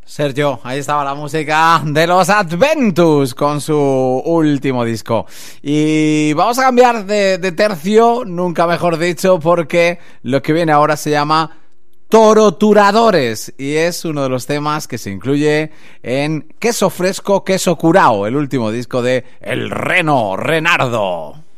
Sergio, ahí estaba la música de los Adventus con su último disco. Y vamos a cambiar de tercio, nunca mejor dicho, porque lo que viene ahora se llama Toroturadores y es uno de los temas que se incluye en Queso Fresco, Queso Curao, el último disco de El Reno Renardo.